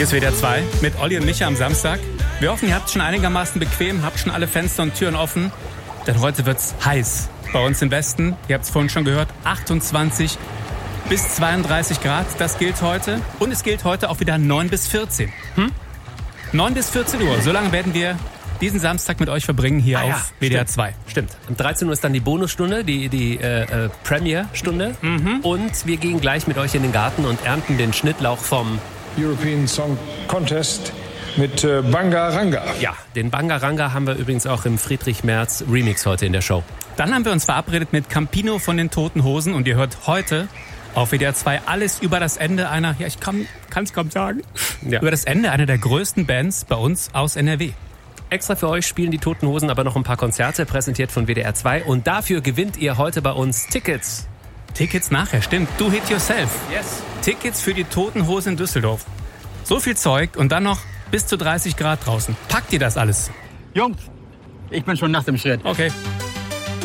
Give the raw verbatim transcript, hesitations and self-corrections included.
Hier ist W D R zwei mit Olli und Micha am Samstag. Wir hoffen, ihr habt schon einigermaßen bequem, habt schon alle Fenster und Türen offen, denn heute wird's heiß. Bei uns im Westen, ihr habt es vorhin schon gehört, achtundzwanzig bis zweiunddreißig Grad, das gilt heute. Und es gilt heute auch wieder neun bis vierzehn. Hm? neun bis vierzehn Uhr, so lange werden wir diesen Samstag mit euch verbringen hier ah, auf ja, W D R zwei. Stimmt. Um dreizehn Uhr ist dann die Bonusstunde, die, die äh, Premiere-Stunde. Mhm. Und wir gehen gleich mit euch in den Garten und ernten den Schnittlauch vom European Song Contest mit äh, Bangaranga. Ja, den Bangaranga haben wir übrigens auch im Friedrich Merz Remix heute in der Show. Dann haben wir uns verabredet mit Campino von den Toten Hosen und ihr hört heute auf W D R zwei alles über das Ende einer, ja ich kann es kaum sagen, ja. über das Ende einer der größten Bands bei uns aus N R W. Extra für euch spielen die Toten Hosen aber noch ein paar Konzerte, präsentiert von W D R zwei. Und dafür gewinnt ihr heute bei uns Tickets. Tickets nachher, stimmt. Do It Yourself. Yes. Tickets für die Toten Hosen in Düsseldorf. So viel Zeug und dann noch bis zu dreißig Grad draußen. Packt ihr das alles? Jungs, ich bin schon nach dem Schritt. Okay.